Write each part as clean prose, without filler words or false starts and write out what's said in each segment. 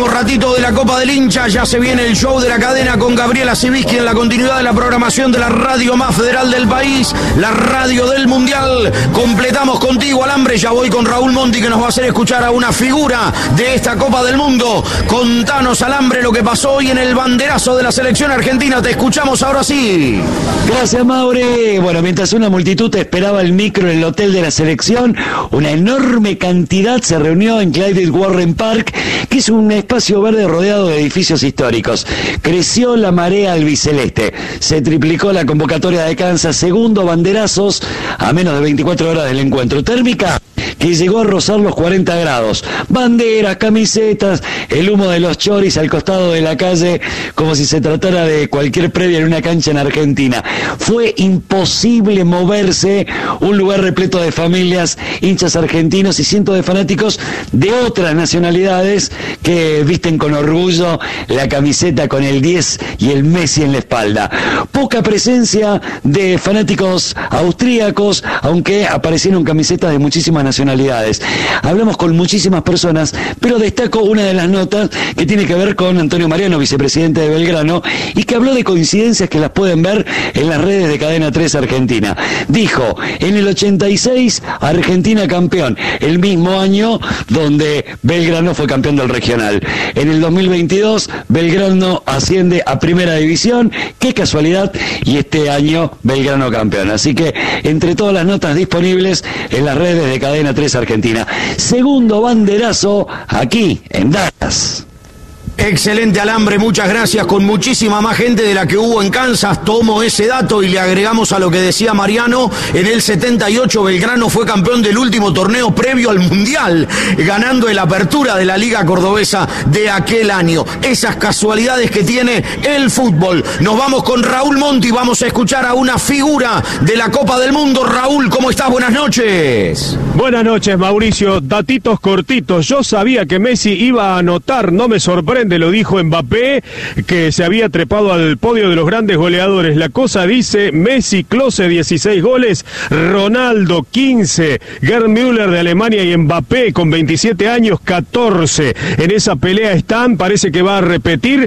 último ratito de la Copa del Hincha. Ya se viene el show de la cadena con Gabriela Siviski en la continuidad de la programación de la radio más federal del país, la radio del Mundial. Completamos contigo, Alambre. Ya voy con Raúl Monti, que nos va a hacer escuchar a una figura de esta Copa del Mundo. Contanos, Alambre, lo que pasó hoy en el banderazo de la selección argentina. Te escuchamos ahora sí. Gracias, Maure. Bueno, mientras una multitud esperaba el micro en el hotel de la selección, una enorme cantidad se reunió en Clyde Warren Park, que es un espacio verde rodeado de edificios históricos. Creció la marea albiceleste, se triplicó la convocatoria de Kansas, segundo banderazos a menos de 24 horas del encuentro. Térmica que llegó a rozar los 40 grados. Banderas, camisetas, el humo de los choris al costado de la calle, como si se tratara de cualquier previa en una cancha en Argentina. Fue imposible moverse, un lugar repleto de familias, hinchas argentinos y cientos de fanáticos de otras nacionalidades que visten con orgullo la camiseta con el 10 y el Messi en la espalda. Poca presencia de fanáticos austríacos, aunque aparecieron camisetas de muchísimas nacionalidades. Hablamos con muchísimas personas, pero destaco una de las notas que tiene que ver con Antonio Mariano, vicepresidente de Belgrano, y que habló de coincidencias que las pueden ver en las redes de Cadena 3 Argentina. Dijo, en el 86 Argentina campeón, el mismo año donde Belgrano fue campeón del regional. En el 2022 Belgrano asciende a primera división, qué casualidad, y este año Belgrano campeón. Así que entre todas las notas disponibles en las redes de Cadena 3 Argentina. Segundo banderazo aquí en Dallas. Excelente, Alambre, muchas gracias. Con muchísima más gente de la que hubo en Kansas. Tomo ese dato y le agregamos a lo que decía Mariano. En el 78 Belgrano fue campeón del último torneo previo al Mundial, ganando el apertura de la Liga Cordobesa de aquel año. Esas casualidades que tiene el fútbol. Nos vamos con Raúl Monti, vamos a escuchar a una figura de la Copa del Mundo. Raúl, ¿cómo estás? Buenas noches. Buenas noches, Mauricio. Datitos cortitos. Yo sabía que Messi iba a anotar, no me sorprende. Lo dijo Mbappé, que se había trepado al podio de los grandes goleadores. La cosa dice: Messi, Klose 16 goles, Ronaldo 15, Gerd Müller de Alemania y Mbappé con 27 años 14. En esa pelea están, parece que va a repetir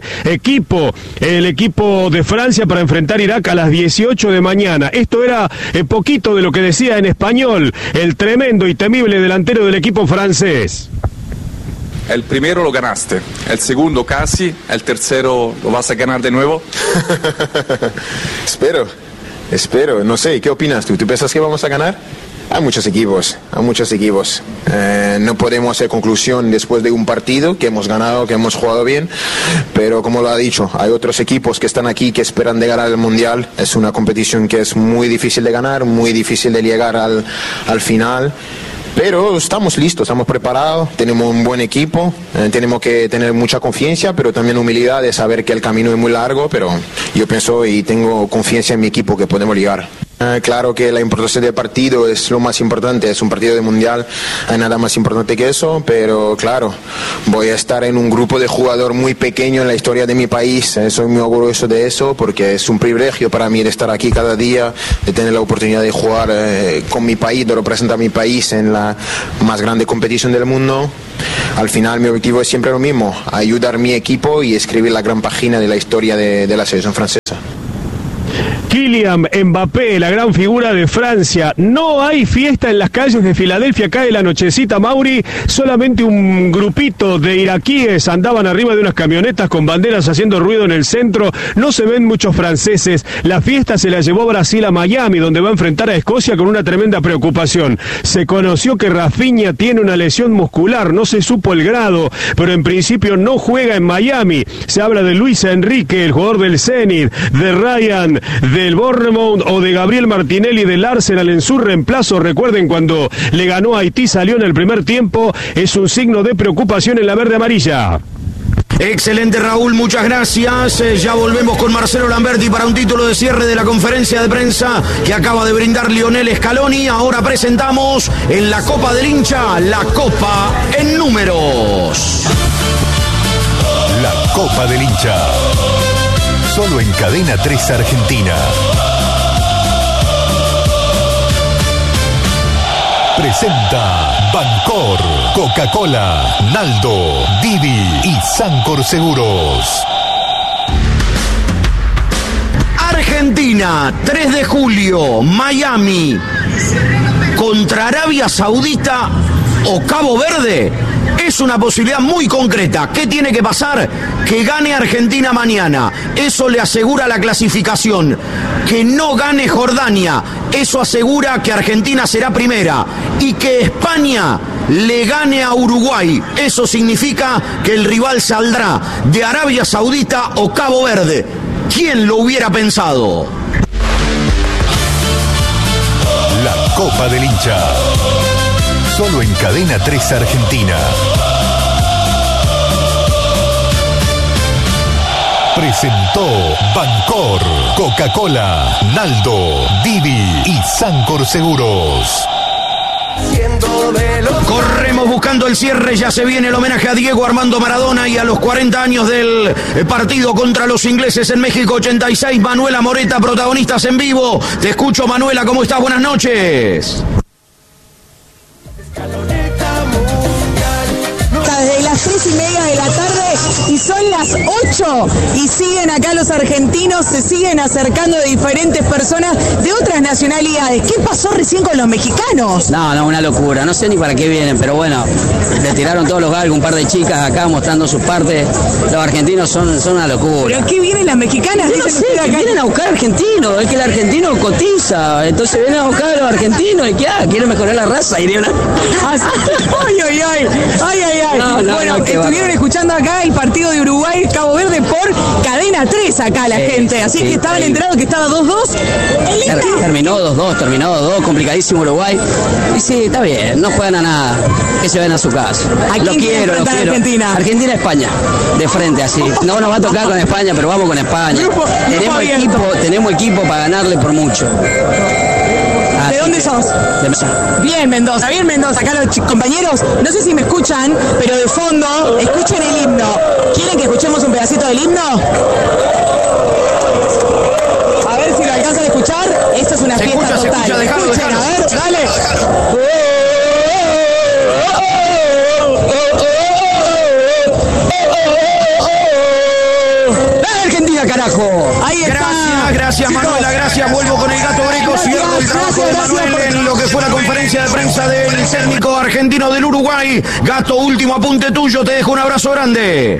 el equipo de Francia para enfrentar a Irak a las 18 de mañana. Esto era poquito de lo que decía en español el tremendo y temible delantero del equipo francés. El primero lo ganaste, el segundo casi, el tercero lo vas a ganar de nuevo. Espero, no sé, ¿qué opinas tú? ¿Tú piensas que vamos a ganar? Hay muchos equipos. No podemos hacer conclusión después de un partido que hemos ganado, que hemos jugado bien, pero como lo ha dicho, hay otros equipos que están aquí que esperan de ganar el Mundial. Es una competición que es muy difícil de ganar, muy difícil de llegar al final. Pero estamos listos, estamos preparados, tenemos un buen equipo, tenemos que tener mucha confianza, pero también humildad de saber que el camino es muy largo, pero yo pienso y tengo confianza en mi equipo que podemos llegar. Claro que la importancia del partido es lo más importante, es un partido de mundial, hay nada más importante que eso, pero claro, voy a estar en un grupo de jugadores muy pequeño en la historia de mi país, soy muy orgulloso de eso porque es un privilegio para mí de estar aquí cada día, de tener la oportunidad de jugar con mi país, de representar a mi país en la más grande competición del mundo. Al final mi objetivo es siempre lo mismo, ayudar a mi equipo y escribir la gran página de la historia de la selección francesa. Kylian Mbappé, la gran figura de Francia. No hay fiesta en las calles de Filadelfia, cae la nochecita, Mauri. Solamente un grupito de iraquíes andaban arriba de unas camionetas con banderas haciendo ruido en el centro. No se ven muchos franceses. La fiesta se la llevó Brasil a Miami, donde va a enfrentar a Escocia con una tremenda preocupación. Se conoció que Rafinha tiene una lesión muscular, no se supo el grado, pero en principio no juega en Miami. Se habla de Luis Enrique, el jugador del Zenit, de Ryan, del Bournemouth o de Gabriel Martinelli del Arsenal en su reemplazo. Recuerden cuando le ganó a Haití, salió en el primer tiempo. Es un signo de preocupación en la verde amarilla. Excelente, Raúl, muchas gracias. Ya volvemos con Marcelo Lamberti para un título de cierre de la conferencia de prensa que acaba de brindar Lionel Scaloni. Ahora presentamos en la Copa del Hincha, la Copa en números. La Copa del Hincha. Solo en Cadena 3 Argentina. presenta Bancor, Coca-Cola, Naldo, Didi y Sancor Seguros. Argentina, 3 de julio, Miami, contra Arabia Saudita o Cabo Verde. Es una posibilidad muy concreta. ¿Qué tiene que pasar? Que gane Argentina mañana. Eso le asegura la clasificación. Que no gane Jordania. Eso asegura que Argentina será primera. Y que España le gane a Uruguay. Eso significa que el rival saldrá de Arabia Saudita o Cabo Verde. ¿Quién lo hubiera pensado? La Copa del Hincha. Solo en Cadena 3 Argentina. Presentó Bancor, Coca-Cola, Naldo, Didi y Sancor Seguros. Corremos buscando el cierre, ya se viene el homenaje a Diego Armando Maradona y a los 40 años del partido contra los ingleses en México 86. Manuela Moreta, protagonistas en vivo. Te escucho, Manuela, ¿cómo estás? Buenas noches. Desde las 3:30 de la tarde y son las 8 y siguen acá los argentinos, se siguen acercando de diferentes personas de otras nacionalidades. ¿Qué pasó recién con los mexicanos? No, una locura, no sé ni para qué vienen, pero bueno, le tiraron todos los galgos, un par de chicas acá mostrando sus partes. Los argentinos son una locura. ¿Pero qué vienen las mexicanas? Yo no sé, que vienen a buscar argentinos, es que el argentino cotiza, entonces vienen a buscar a los argentinos y ¿qué? Quieren mejorar la raza, iría una... Ay. Bueno, estuvieron escuchando acá el partido de Uruguay-Cabo Verde por Cadena 3 acá la gente, así que estaban enterados que estaba 2-2. Terminó 2-2, complicadísimo Uruguay. Y sí, está bien, no juegan a nada, que se vayan a su casa. Lo quiero. Argentina-España, de frente así. No nos va a tocar con España, pero vamos con España. Tenemos equipo para ganarle por mucho. ¿De dónde sos? De Mendoza. Bien, Mendoza. Acá los compañeros, no sé si me escuchan, pero de fondo, escuchen el himno. ¿Quieren que escuchemos un pedacito del himno? A ver si lo alcanzan a escuchar. Esto es una fiesta total. Se escucha, dejalo. A ver, dale. Argentina, carajo. Ahí está. Gracias, Manuela, gracias. Vuelvo con el Gato Greco. Cierro el trabajo de Manuel en lo que fue la conferencia de prensa del técnico argentino del Uruguay. Gato, último apunte tuyo. Te dejo un abrazo grande.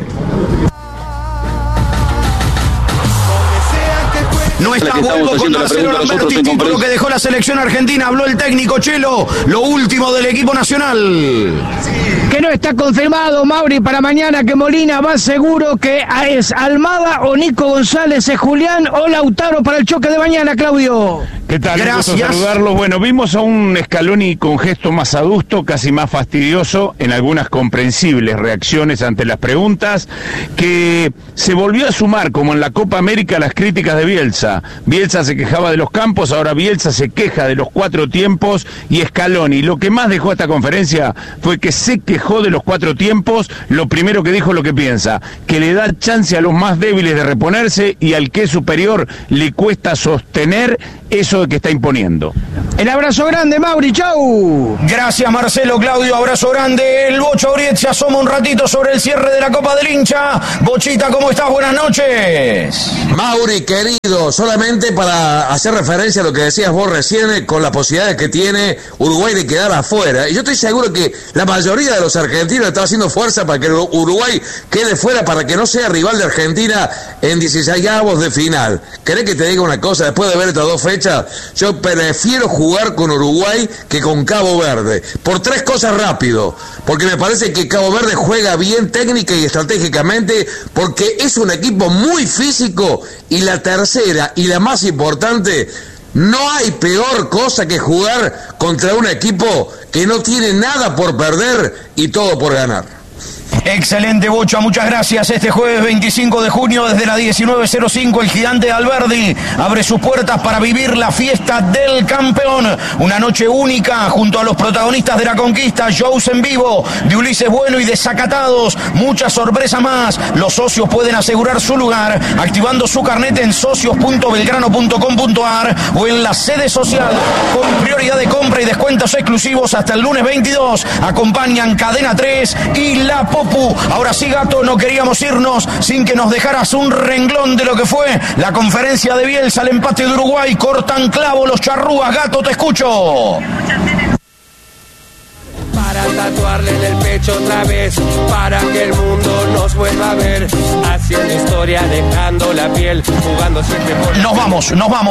No está, vuelvo con Marcelo Lamberti, título que dejó la selección argentina. Habló el técnico Chelo, lo último del equipo nacional. Que no está confirmado, Mauri, para mañana, que Molina va seguro, que es Almada o Nico González, es Julián o Lautaro para el choque de mañana, Claudio. ¿Qué tal? Gracias. Un gusto saludarlos. Bueno, vimos a un Scaloni con gesto más adusto, casi más fastidioso, en algunas comprensibles reacciones ante las preguntas, que se volvió a sumar, como en la Copa América, las críticas de Bielsa. Bielsa se quejaba de los campos, ahora Bielsa se queja de los 4 tiempos, y Scaloni, lo que más dejó esta conferencia fue que se quejó de los 4 tiempos. Lo primero que dijo, lo que piensa, que le da chance a los más débiles de reponerse y al que es superior le cuesta sostener eso de que está imponiendo. El abrazo grande, Mauri, chau. Gracias, Marcelo, Claudio, abrazo grande. El Bocho Auriet se asoma un ratito sobre el cierre de la Copa del Hincha. Bochita, ¿cómo estás? Buenas noches. Mauri, querido, solamente para hacer referencia a lo que decías vos recién, con las posibilidades que tiene Uruguay de quedar afuera. Y yo estoy seguro que la mayoría de los argentinos están haciendo fuerza para que Uruguay quede fuera, para que no sea rival de Argentina en 16avos de final. ¿Querés que te diga una cosa? Después de ver estas 2 fechas, yo prefiero jugar con Uruguay que con Cabo Verde. Por 3 cosas rápido. Porque me parece que Cabo Verde juega bien técnica y estratégicamente, porque es un equipo muy físico. Y la tercera, y la más importante, no hay peor cosa que jugar contra un equipo que no tiene nada por perder y todo por ganar. Excelente, Bocha, muchas gracias. Este jueves 25 de junio, desde las 19:05, el gigante de Alberdi abre sus puertas para vivir la fiesta del campeón. Una noche única junto a los protagonistas de la conquista, shows en vivo de Ulises Bueno y Desacatados. Mucha sorpresa más. Los socios pueden asegurar su lugar activando su carnet en socios.belgrano.com.ar o en la sede social con prioridad de compra y descuentos exclusivos hasta el lunes 22. Acompañan Cadena 3 y La Popu. Ahora sí, Gato, no queríamos irnos sin que nos dejaras un renglón de lo que fue la conferencia de Bielsa, el empate de Uruguay. Cortan clavo los charrúas. Gato, te escucho. Para tatuarle en el pecho otra vez, para que el mundo nos vuelva a ver, haciendo historia, dejando la piel, jugando siempre por... Nos vamos,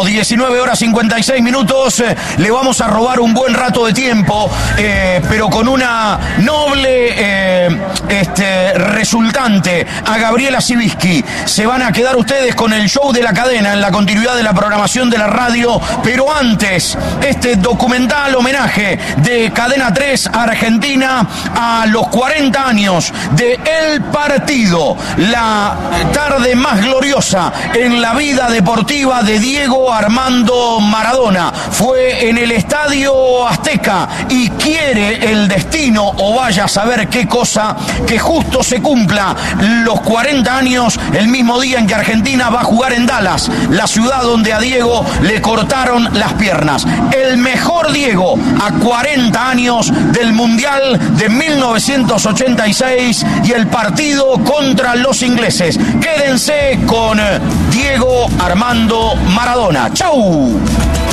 19:56. Le vamos a robar un buen rato de tiempo, pero con una noble resultante a Gabriela Siviski. Se van a quedar ustedes con el show de la cadena en la continuidad de la programación de la radio, pero antes, este documental homenaje de Cadena 3 Argentina a los 40 años de El Partido, la tarde más gloriosa en la vida deportiva de Diego Armando Maradona. Fue en el Estadio Azteca y quiere el destino, o vaya a saber qué cosa, que justo se cumpla los 40 años el mismo día en que Argentina va a jugar en Dallas, la ciudad donde a Diego le cortaron las piernas. El mejor Diego a 40 años del Mundial de 1986 y el partido contra los ingleses. Quédense con Diego Armando Maradona. ¡Chau!